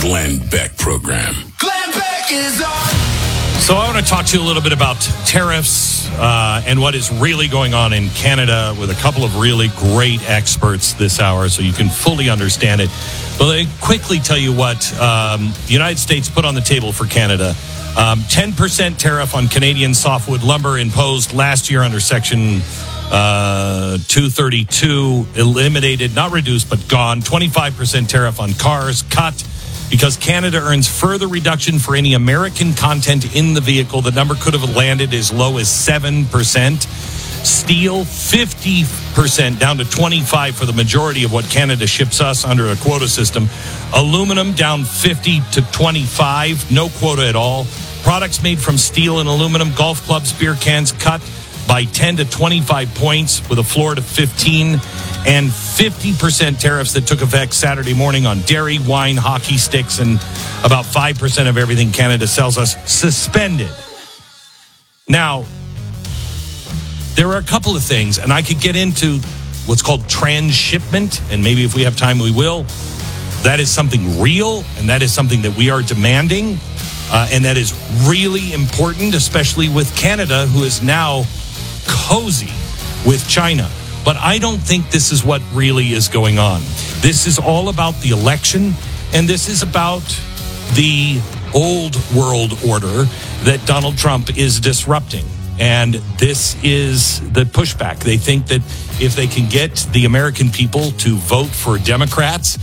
Glenn Beck Program. Glenn Beck is on. So I want to talk to you a little bit about tariffs and what is really going on in Canada with a couple of really great experts this hour so you can fully understand it. But let me quickly tell you what the United States put on the table for Canada. 10% tariff on Canadian softwood lumber imposed last year under Section 232, eliminated, not reduced, but gone. 25% tariff on cars, cut. Because Canada earns further reduction for any American content in the vehicle. The number could have landed as low as 7%. Steel, 50% down to 25% for the majority of what Canada ships us under a quota system. Aluminum down 50 to 25, no quota at all. Products made from steel and aluminum, golf clubs, beer cans, cut by 10 to 25 points with a floor to 15, and 50% tariffs that took effect Saturday morning on dairy, wine, hockey sticks, and about 5% of everything Canada sells us suspended. Now, there are a couple of things, and I could get into what's called transshipment, and maybe if we have time, we will. That is something real, and that is something that we are demanding, and that is really important, especially with Canada, who is now cozy with China. But I don't think this is what really is going on. This is all about the election, and this is about the old world order that Donald Trump is disrupting. And this is the pushback. They think that if they can get the American people to vote for Democrats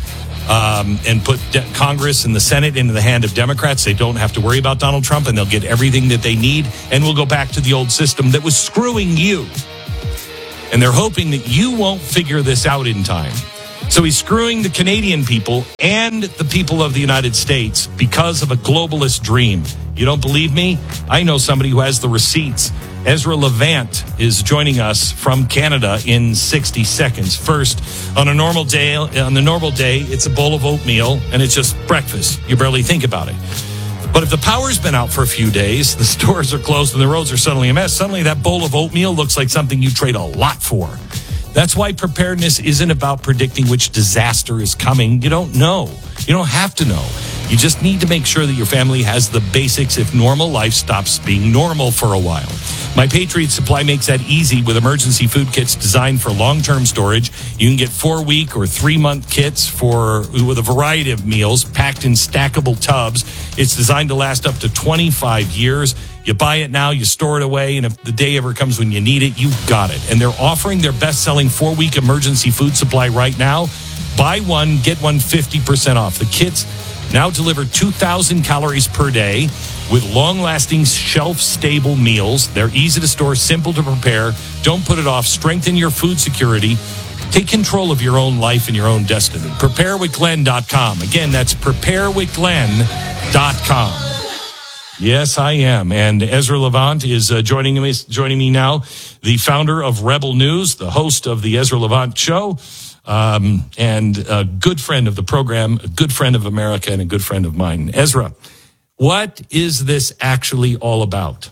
and put Congress and the Senate into the hand of Democrats, they don't have to worry about Donald Trump, and they'll get everything that they need, and we'll go back to the old system that was screwing you. And they're hoping that you won't figure this out in time. So he's screwing the Canadian people and the people of the United States because of a globalist dream. You don't believe me? I know somebody who has the receipts. Ezra Levant is joining us from Canada in 60 seconds. First, on the normal day, it's a bowl of oatmeal, and it's just breakfast. You barely think about it. But if the power's been out for a few days, the stores are closed, and the roads are suddenly a mess, suddenly that bowl of oatmeal looks like something you trade a lot for. That's why preparedness isn't about predicting which disaster is coming. You don't know. You don't have to know. You just need to make sure that your family has the basics if normal life stops being normal for a while. My Patriot Supply makes that easy with emergency food kits designed for long-term storage. You can get 4-week or 3-month kits with a variety of meals packed in stackable tubs. It's designed to last up to 25 years. You buy it now, you store it away, and if the day ever comes when you need it, you've got it. And they're offering their best-selling 4-week emergency food supply right now. Buy one, get one 50% off. The kits now deliver 2,000 calories per day with long-lasting, shelf-stable meals. They're easy to store, simple to prepare. Don't put it off. Strengthen your food security. Take control of your own life and your own destiny. PrepareWithGlenn.com. Again, that's PrepareWithGlenn.com. Yes, I am. And Ezra Levant is joining me now, the founder of Rebel News, the host of the Ezra Levant Show, and a good friend of the program, a good friend of America, and a good friend of mine. Ezra, what is this actually all about?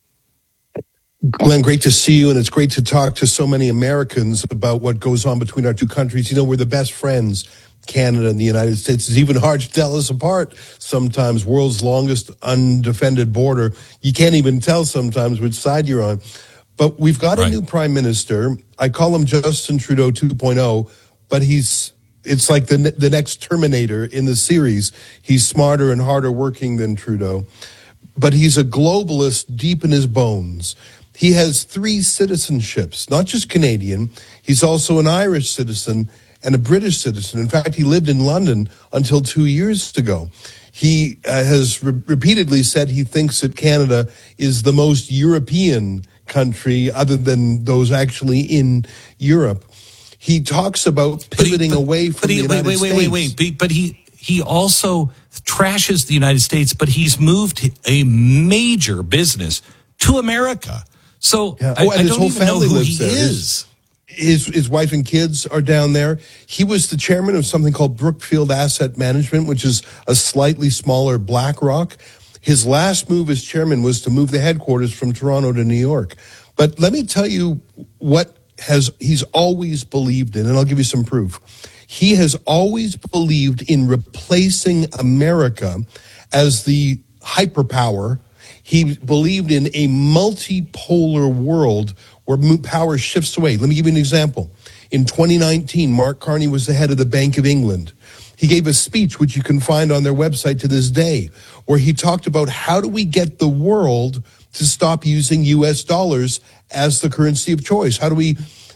Glenn, great to see you, and it's great to talk to so many Americans about what goes on between our two countries. You know, we're the best friends, Canada and the United States. It's even hard to tell us apart sometimes. World's longest undefended border. You can't even tell sometimes which side you're on. But we've got a new prime minister. I call him Justin Trudeau 2.0, but it's like the next Terminator in the series. He's smarter and harder working than Trudeau, but he's a globalist deep in his bones. He has 3 citizenships, not just Canadian. He's also an Irish citizen and a British citizen. In fact, he lived in London until 2 years ago. He has repeatedly said he thinks that Canada is the most European country other than those actually in Europe. He talks about pivoting away from the United States. But he also trashes the United States, but he's moved a major business to America. So I don't even know who he is. His wife and kids are down there. He was the chairman of something called Brookfield Asset Management, which is a slightly smaller BlackRock. His last move as chairman was to move the headquarters from Toronto to New York. But let me tell you what he's always believed in, and I'll give you some proof. He has always believed in replacing America as the hyperpower. He believed in a multipolar world where power shifts away. Let me give you an example. In 2019, Mark Carney was the head of the Bank of England. He gave a speech, which you can find on their website to this day, where he talked about how do we get the world to stop using U.S. dollars as the currency of choice? How do we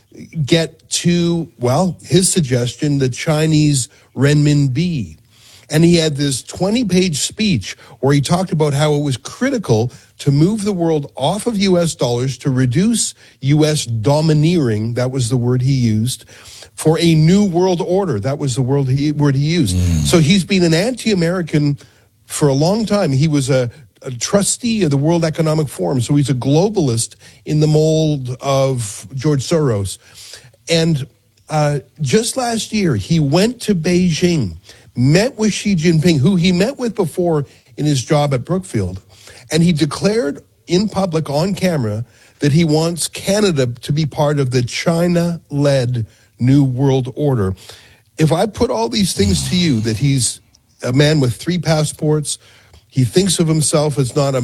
get to, well, his suggestion, the Chinese renminbi? And he had this 20-page speech where he talked about how it was critical to move the world off of U.S. dollars to reduce U.S. domineering, that was the word he used, for a new world order. That was the word he used. So he's been an anti-American for a long time. He was a trustee of the World Economic Forum, so he's a globalist in the mold of George Soros. And just last year, he went to Beijing, met with Xi Jinping, who he met with before in his job at Brookfield, and he declared in public on camera that he wants Canada to be part of the China-led New World Order. If I put all these things to you, that he's a man with 3 passports, he thinks of himself as not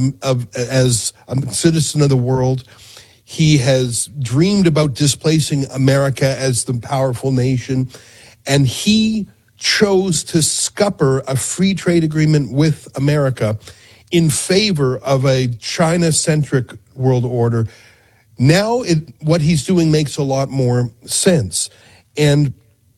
as a citizen of the world, he has dreamed about displacing America as the powerful nation, and he chose to scupper a free trade agreement with America in favor of a China-centric world order. Now what he's doing makes a lot more sense. And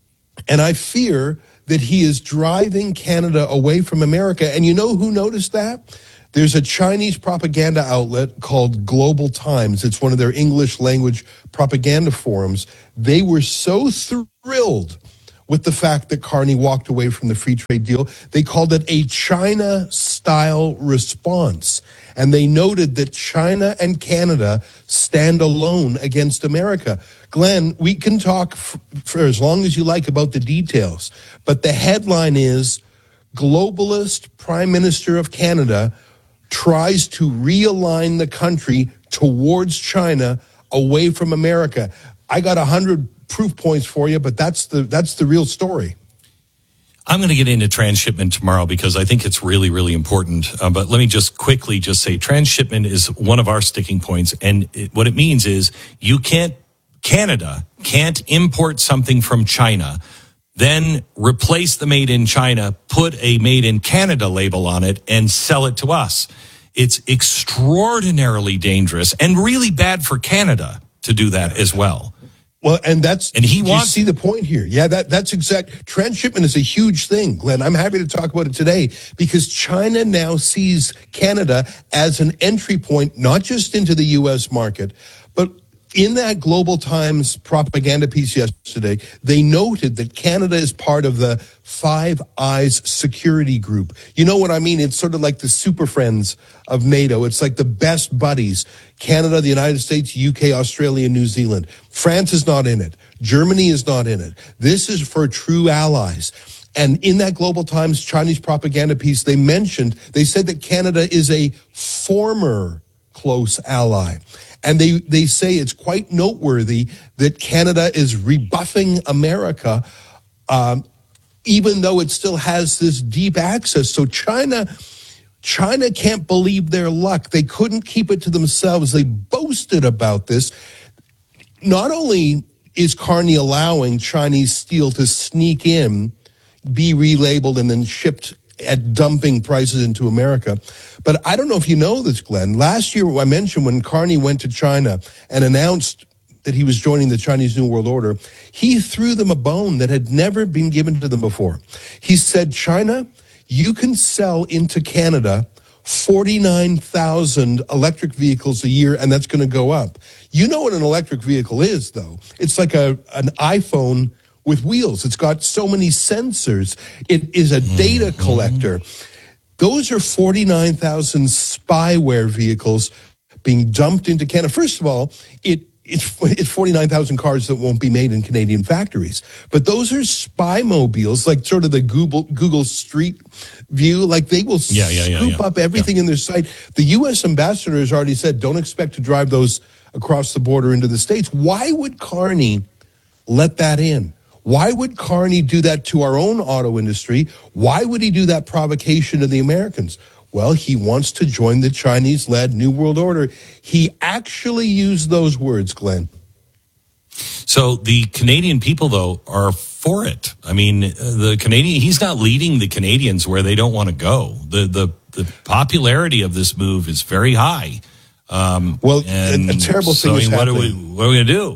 I fear that he is driving Canada away from America. And you know who noticed that? There's a Chinese propaganda outlet called Global Times. It's one of their English language propaganda forums. They were so thrilled with the fact that Carney walked away from the free trade deal. They called it a China-style response. And they noted that China and Canada stand alone against America. Glenn, we can talk for as long as you like about the details, but the headline is globalist Prime Minister of Canada tries to realign the country towards China away from America. I got 100 proof points for you, but that's the real story. I'm going to get into transshipment tomorrow because I think it's really, really important. But let me just quickly say transshipment is one of our sticking points. And what it means is Canada can't import something from China, then replace the made in China, put a made in Canada label on it and sell it to us. It's extraordinarily dangerous and really bad for Canada to do that as well. Well, and he wants. You see the point here? Yeah, that's exact. Transshipment is a huge thing, Glenn. I'm happy to talk about it today because China now sees Canada as an entry point, not just into the U.S. market, but in that Global Times propaganda piece yesterday, they noted that Canada is part of the Five Eyes security group. You know what I mean? It's sort of like the super friends of NATO. It's like the best buddies. Canada, the United States, UK, Australia, New Zealand. France is not in it. Germany is not in it. This is for true allies. And in that Global Times Chinese propaganda piece, they said that Canada is a former close ally. And they say it's quite noteworthy that Canada is rebuffing America, even though it still has this deep access. So China can't believe their luck. They couldn't keep it to themselves. They boasted about this. Not only is Carney allowing Chinese steel to sneak in, be relabeled, and then shipped at dumping prices into America. But I don't know if you know this, Glenn. Last year, I mentioned when Carney went to China and announced that he was joining the Chinese New World Order, he threw them a bone that had never been given to them before. He said, China, you can sell into Canada 49,000 electric vehicles a year, and that's going to go up. You know what an electric vehicle is, though. It's like an iPhone with wheels. It's got so many sensors. It is a data collector. Those are 49,000 spyware vehicles being dumped into Canada. First of all, it's 49,000 cars that won't be made in Canadian factories. But those are spy mobiles, like sort of the Google Street View. Like they will scoop up everything in their sight. The U.S. ambassador has already said, don't expect to drive those across the border into the States. Why would Carney let that in? Why would Carney do that to our own auto industry? Why would he do that provocation to the Americans? Well, he wants to join the Chinese-led New World Order. He actually used those words, Glenn. So the Canadian people, though, are for it. I mean, he's not leading the Canadians where they don't want to go. The popularity of this move is very high. Well, a terrible thing is happening. What are we going to do?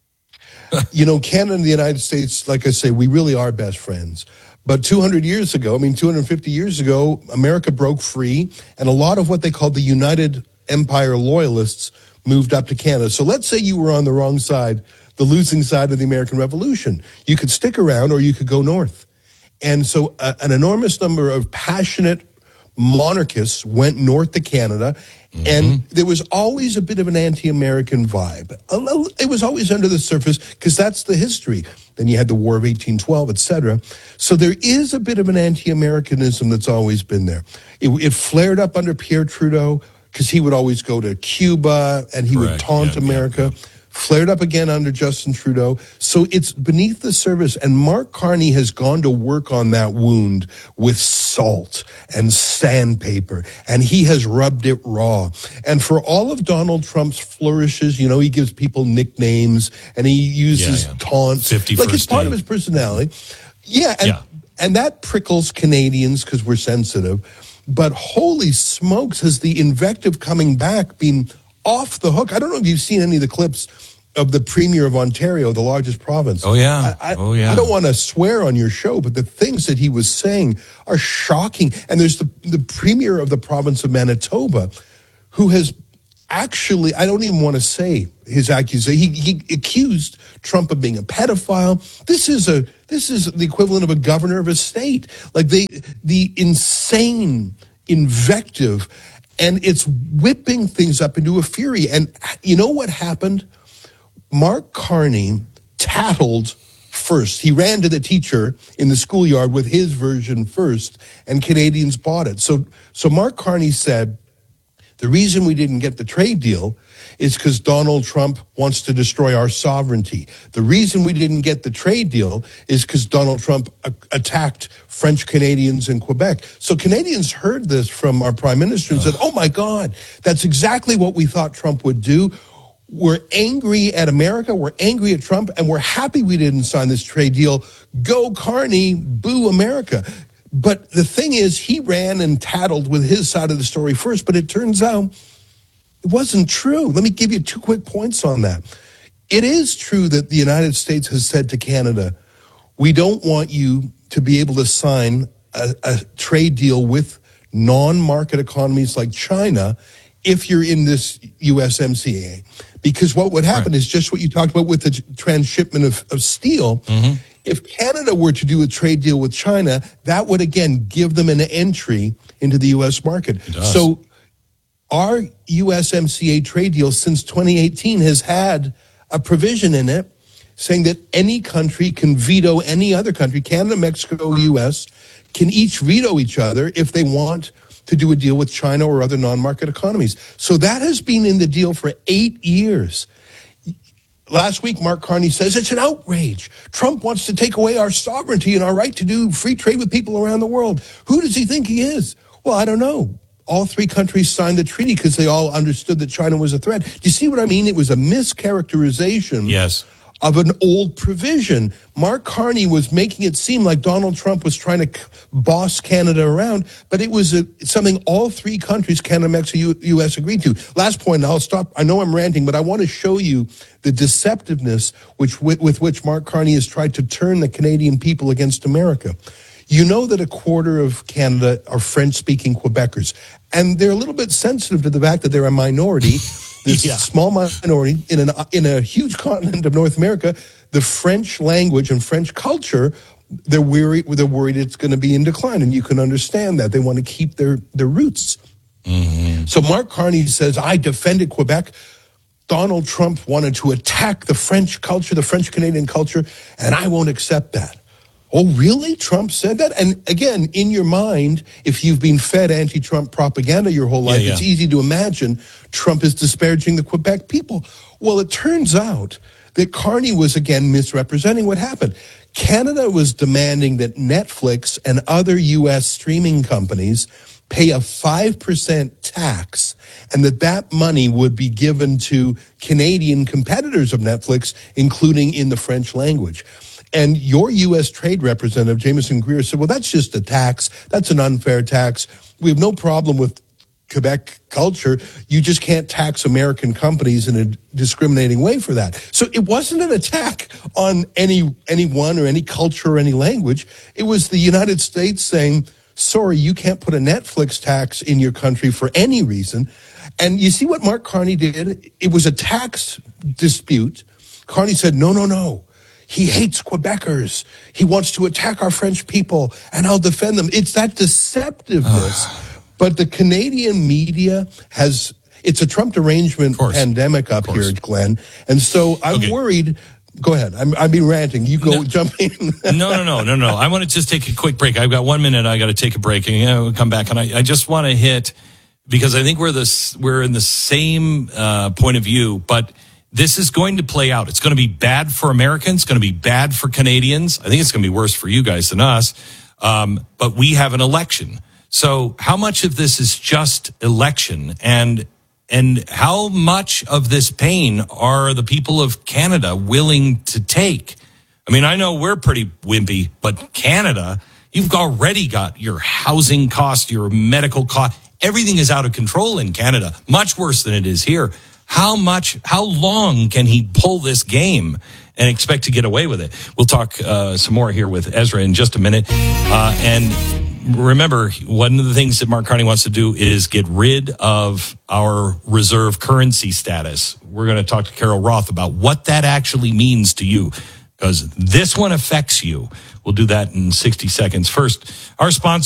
Canada and the United States, like I say, we really are best friends. But 250 years ago, America broke free, and a lot of what they called the United Empire loyalists moved up to Canada. So let's say you were on the wrong side, the losing side of the American Revolution. You could stick around or you could go north. And so an enormous number of passionate monarchists went north to Canada, and there was always a bit of an anti-American vibe. It was always under the surface because that's the history. Then you had the War of 1812, etc. So there is a bit of an anti-Americanism that's always been there. It flared up under Pierre Trudeau because he would always go to Cuba and he would taunt America. Flared up again under Justin Trudeau. So it's beneath the surface. And Mark Carney has gone to work on that wound with salt and sandpaper. And he has rubbed it raw. And for all of Donald Trump's flourishes, he gives people nicknames and he uses taunts. Like it's part of his personality. And that prickles Canadians because we're sensitive. But holy smokes, has the invective coming back been off the hook? I don't know if you've seen any of the clips of the Premier of Ontario, the largest province. I don't want to swear on your show, but the things that he was saying are shocking. And there's the Premier of the province of Manitoba, who has actually, I don't even want to say his accusation. He accused Trump of being a pedophile. This is the equivalent of a governor of a state. Like the insane invective. And it's whipping things up into a fury. And you know what happened? Mark Carney tattled first. He ran to the teacher in the schoolyard with his version first, and Canadians bought it. So Mark Carney said, the reason we didn't get the trade deal is because Donald Trump wants to destroy our sovereignty. The reason we didn't get the trade deal is because Donald Trump attacked French Canadians in Quebec. So Canadians heard this from our prime minister and said, oh my God, that's exactly what we thought Trump would do. We're angry at America, we're angry at Trump, and we're happy we didn't sign this trade deal. Go Carney, boo America. But the thing is, he ran and tattled with his side of the story first, but it turns out it wasn't true. Let me give you 2 quick points on that. It is true that the United States has said to Canada, we don't want you to be able to sign a trade deal with non-market economies like China if you're in this USMCA. Because what would happen is just what you talked about with the transshipment of steel. If Canada were to do a trade deal with China, that would, again, give them an entry into the U.S. market. So our USMCA trade deal since 2018 has had a provision in it saying that any country can veto any other country. Canada, Mexico, U.S. can each veto each other if they want to do a deal with China or other non-market economies. So that has been in the deal for 8 years. Last week, Mark Carney says it's an outrage. Trump wants to take away our sovereignty and our right to do free trade with people around the world. Who does he think he is? Well, I don't know. All 3 countries signed the treaty because they all understood that China was a threat. Do you see what I mean? It was a mischaracterization of an old provision. Mark Carney was making it seem like Donald Trump was trying to boss Canada around, but it was something all 3 countries, Canada, Mexico, U.S., agreed to. Last point, and I'll stop. I know I'm ranting, but I want to show you the deceptiveness with which Mark Carney has tried to turn the Canadian people against America. You know that a quarter of Canada are French-speaking Quebecers, and they're a little bit sensitive to the fact that they're a minority. This small minority in a huge continent of North America. The French language and French culture, they're worried it's going to be in decline, and you can understand that. They want to keep their roots. So Mark Carney says, I defended Quebec. Donald Trump wanted to attack the French culture, the French-Canadian culture, and I won't accept that. Oh, really? Trump said that? And again, in your mind, if you've been fed anti-Trump propaganda your whole life, it's easy to imagine Trump is disparaging the Quebec people. Well, it turns out that Carney was, again, misrepresenting what happened. Canada was demanding that Netflix and other U.S. streaming companies pay a 5% tax, and that money would be given to Canadian competitors of Netflix, including in the French language. And your U.S. Trade Representative, Jameson Greer, said, well, that's just a tax. That's an unfair tax. We have no problem with Quebec culture. You just can't tax American companies in a discriminating way for that. So it wasn't an attack on anyone or any culture or any language. It was the United States saying, sorry, you can't put a Netflix tax in your country for any reason. And you see what Mark Carney did? It was a tax dispute. Carney said, no. He hates Quebecers. He wants to attack our French people, and I'll defend them. It's that deceptiveness. But the Canadian media it's a Trump derangement pandemic up here, Glenn. And so I'm worried. Go ahead. I've been ranting. You go, jump in. No. I want to just take a quick break. I've got 1 minute. I got to take a break, and we'll come back. And I just want to hit, because I think we're in the same point of view, but this is going to play out. It's going to be bad for Americans. It's going to be bad for Canadians. I think it's going to be worse for you guys than us. But we have an election. So how much of this is just election, and how much of this pain are the people of Canada willing to take? I mean, I know we're pretty wimpy, but Canada, you've already got your housing cost, your medical cost. Everything is out of control in Canada, much worse than it is here. How long can he pull this game and expect to get away with it? We'll talk some more here with Ezra in just a minute. And remember, one of the things that Mark Carney wants to do is get rid of our reserve currency status. We're going to talk to Carol Roth about what that actually means to you, because this one affects you. We'll do that in 60 seconds. First, our sponsor.